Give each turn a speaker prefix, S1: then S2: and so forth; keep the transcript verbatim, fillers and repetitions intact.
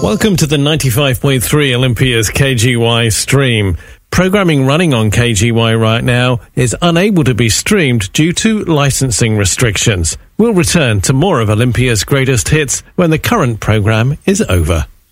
S1: Welcome to the ninety-five point three Olympia's K G Y stream. Programming running on K G Y right now is unable to be streamed due to licensing restrictions. We'll return to more of Olympia's greatest hits when the current program is over.